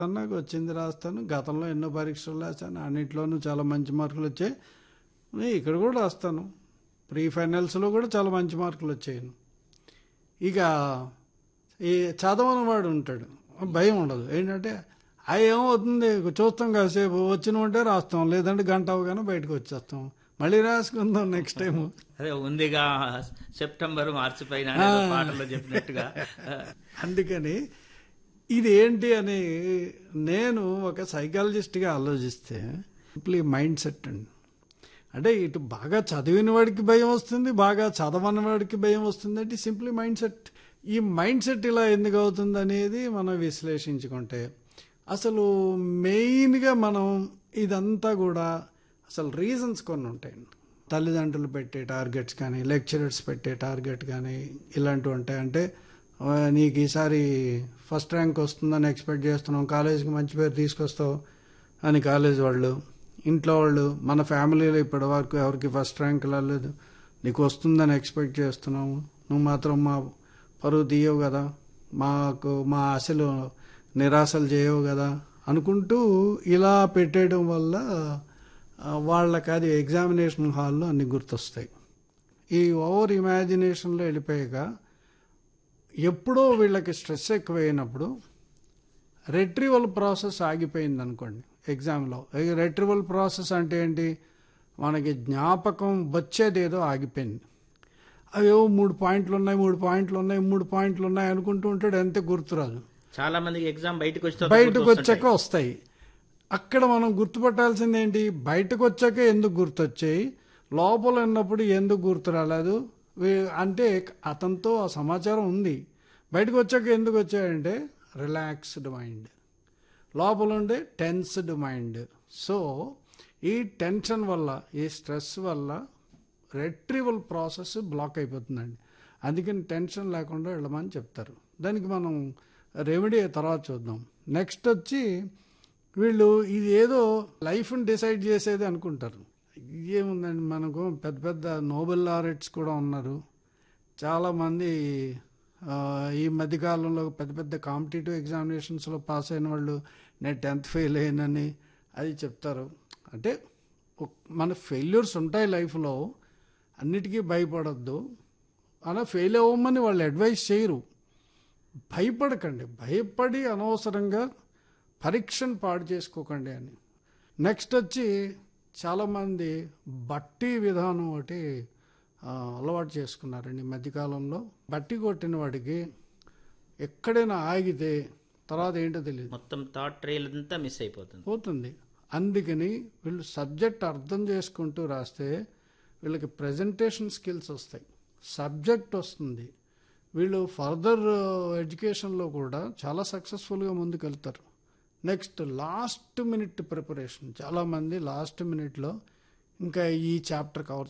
నాకు వచ్చింది రాస్తాను. గతంలో ఎన్నో పరీక్షలు రాశాను, అన్నింటిలోనూ చాలా మంచి మార్కులు వచ్చాయి. ఇక్కడ కూడా రాస్తాను. ప్రీ ఫైనల్స్లో కూడా చాలా మంచి మార్కులు వచ్చాయి. ఇక ఈ చదవని వాడు ఉంటాడు, భయం ఉండదు. ఏంటంటే ఏమవుతుంది, చూస్తాం కాసేపు, వచ్చిన ఉంటే రాస్తాం, లేదంటే గంట అవగానే బయటకు వచ్చేస్తాం, మళ్ళీ రాసుకుందాం నెక్స్ట్ టైం. అదే ఉందిగా సెప్టెంబర్ మార్చి పైన పాటలో చెప్పినట్టుగా. అందుకని ఇది ఏంటి అని నేను ఒక సైకాలజిస్ట్గా ఆలోచిస్తే సింప్లీ మైండ్ సెట్ అండి. అంటే ఇటు బాగా చదివిన వాడికి భయం వస్తుంది, బాగా చదవని వాడికి భయం వస్తుంది. అంటే సింప్లీ మైండ్ సెట్. ఈ మైండ్ సెట్ ఇలా ఎందుకు అవుతుంది అనేది మనం విశ్లేషించుకుంటే అసలు మెయిన్గా మనం ఇదంతా కూడా అసలు రీజన్స్ కొన్ని ఉంటాయండి. తల్లిదండ్రులు పెట్టే టార్గెట్స్ కానీ, లెక్చరర్స్ పెట్టే టార్గెట్ కానీ ఇలాంటివి ఉంటాయి. అంటే నీకు ఈసారి ఫస్ట్ ర్యాంక్ వస్తుందని ఎక్స్పెక్ట్ చేస్తున్నాం, కాలేజీకి మంచి పేరు తీసుకొస్తావు అని కాలేజ్ వాళ్ళు, ఇంట్లో వాళ్ళు, మన ఫ్యామిలీలో ఇప్పటి వరకు ఎవరికి ఫస్ట్ ర్యాంక్ రాలేదు, నీకు వస్తుందని ఎక్స్పెక్ట్ చేస్తున్నాము, నువ్వు మాత్రం మా పరువు తీయవు కదా, మా ఆశలు నిరాశలు చేయవు కదా అనుకుంటూ ఇలా పెట్టేయడం వల్ల వాళ్ళకి అది ఎగ్జామినేషన్ హాల్లో అన్ని గుర్తొస్తాయి. ఈ ఓవర్ ఇమాజినేషన్లో వెళ్ళిపోయాక ఎప్పుడో వీళ్ళకి స్ట్రెస్ ఎక్కువైనప్పుడు రెట్రీవల్ ప్రాసెస్ ఆగిపోయింది అనుకోండి ఎగ్జామ్లో. రెట్రీవల్ ప్రాసెస్ అంటే ఏంటి, మనకి జ్ఞాపకం వచ్చేదేదో ఆగిపోయింది. అవేవో 3 పాయింట్లు ఉన్నాయి అనుకుంటూ ఉంటాడు, ఎంత గుర్తురాదు. చాలా మందికి ఎగ్జామ్ బయటకు వచ్చాక వస్తాయి. అక్కడ మనం గుర్తుపట్టాల్సింది ఏంటి, బయటకు వచ్చాక ఎందుకు గుర్తొచ్చాయి, లోపల ఉన్నప్పుడు ఎందుకు గుర్తు రాలేదు. అంటే అతనితో ఆ సమాచారం ఉంది, బయటకు వచ్చాక ఎందుకు వచ్చాయంటే రిలాక్స్డ్ మైండ్, లోపల ఉండే టెన్స్డ్ మైండ్. సో ఈ టెన్షన్ వల్ల, ఈ స్ట్రెస్ వల్ల రెట్రీవల్ ప్రాసెస్ బ్లాక్ అయిపోతుందండి. అందుకని టెన్షన్ లేకుండా వెళ్ళమని చెప్తారు. దానికి మనం రెమెడీ తర్వాత చూద్దాం. నెక్స్ట్ వచ్చి వీళ్ళు ఇది ఏదో లైఫ్ని డిసైడ్ చేసేది అనుకుంటారు. ఏముందండి, మనకు పెద్ద పెద్ద నోబెల్ లారెట్స్ కూడా ఉన్నారు. చాలామంది ఈ మధ్యకాలంలో పెద్ద పెద్ద కాంపిటేటివ్ ఎగ్జామినేషన్స్లో పాస్ అయిన వాళ్ళు నేను 10th ఫెయిల్ అయ్యానని అది చెప్తారు. అంటే మన ఫెయిల్యూర్స్ ఉంటాయి లైఫ్లో, అన్నిటికీ భయపడద్దు. అలా ఫెయిల్ అవ్వమని వాళ్ళు అడ్వైస్ చేయరు. భయపడకండి, భయపడి అనవసరంగా పరీక్షను పాడు చేసుకోకండి అని. నెక్స్ట్ వచ్చి చాలామంది బట్టి విధానం ఒకటి అలవాటు చేసుకున్నారండి ఈ మధ్యకాలంలో. బట్టి కొట్టిన వాడికి ఎక్కడైనా ఆగితే తర్వాత ఏంటో తెలియదు, మొత్తం థాట్ ట్రైల్ అంతా మిస్ అయిపోతుంది. అందుకని వీళ్ళు సబ్జెక్ట్ అర్థం చేసుకుంటూ రాస్తే వీళ్ళకి ప్రజెంటేషన్ స్కిల్స్ వస్తాయి, సబ్జెక్ట్ వస్తుంది, వీళ్ళు ఫర్దర్ ఎడ్యుకేషన్లో కూడా చాలా సక్సెస్ఫుల్గా ముందుకెళ్తారు. Next last minute preparation. చాలామంది లాస్ట్ మినిట్లో ఇంకా ఈ చాప్టర్ కవర్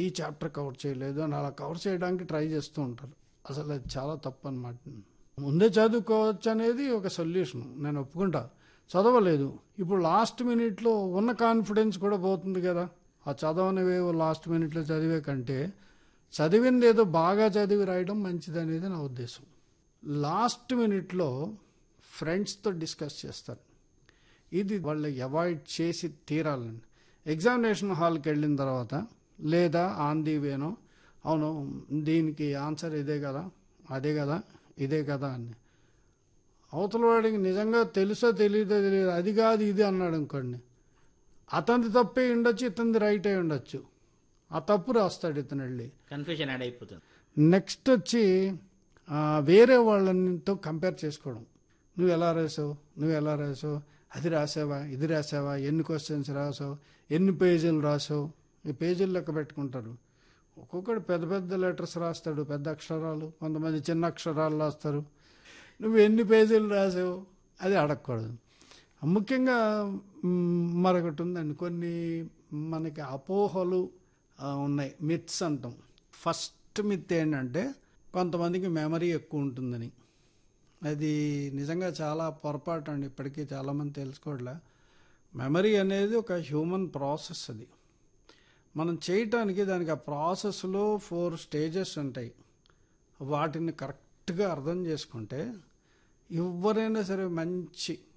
చేయలేదు అని అలా కవర్ చేయడానికి ట్రై చేస్తూ ఉంటారు. అసలు అది చాలా తప్పు అన్నమాట. ముందే చదువుకోవచ్చు అనేది ఒక సొల్యూషన్, నేను ఒప్పుకుంటా. చదవలేదు, ఇప్పుడు లాస్ట్ మినిట్లో ఉన్న కాన్ఫిడెన్స్ కూడా పోతుంది కదా. ఆ చదవనివేవో లాస్ట్ మినిట్లో చదివే కంటే చదివింది ఏదో బాగా చదివి రాయడం మంచిది అనేది నా ఉద్దేశం. లాస్ట్ మినిట్లో ఫ్రెండ్స్తో డిస్కస్ చేస్తారు, ఇది వాళ్ళు అవాయిడ్ చేసి తీరాలని. ఎగ్జామినేషన్ హాల్కి వెళ్ళిన తర్వాత లేదా ఆన్ ది వేనో, అవును దీనికి ఆన్సర్ ఇదే కదా, అదే కదా, ఇదే కదా అని. అవతల వాడికి నిజంగా తెలుసో తెలియదో తెలియదు, అది కాదు ఇది అన్నాడు అనుకోండి, అతనిది తప్పే ఉండొచ్చు, ఇతనిది రైట్ అయి ఉండొచ్చు, ఆ తప్పు రాస్తాడు ఇతను వెళ్ళి, కన్ఫ్యూజన్ యాడ్ అయిపోతుంది. నెక్స్ట్ వచ్చి వేరే వాళ్ళతో కంపేర్ చేసుకోవడం. నువ్వు ఎలా రాసావు, అది రాసావా, ఇది రాసావా, ఎన్ని క్వశ్చన్స్ రాసావు, ఎన్ని పేజీలు రాసావు, ఈ పేజీలు లెక్క పెట్టుకుంటారు. ఒక్కొక్కడు పెద్ద పెద్ద లెటర్స్ రాస్తాడు, పెద్ద అక్షరాలు, కొంతమంది చిన్న అక్షరాలు రాస్తారు. నువ్వు ఎన్ని పేజీలు రాసావు అది అడగకూడదు. ముఖ్యంగా మరొకటి ఉందండి, కొన్ని మనకి అపోహలు ఉన్నాయి, మిత్స్ అంటాం. ఫస్ట్ మిత్ ఏంటంటే కొంతమందికి మెమరీ ఎక్కువ ఉంటుందని. అది నిజంగా చాలా పొరపాటు అండి, ఇప్పటికీ చాలామంది తెలుసుకోవట్లే. మెమరీ అనేది ఒక హ్యూమన్ ప్రాసెస్. అది మనం చేయటానికి దానికి ఆ ప్రాసెస్లో 4 స్టేజెస్ ఉంటాయి. వాటిని కరెక్ట్గా అర్థం చేసుకుంటే ఎవరైనా సరే మంచి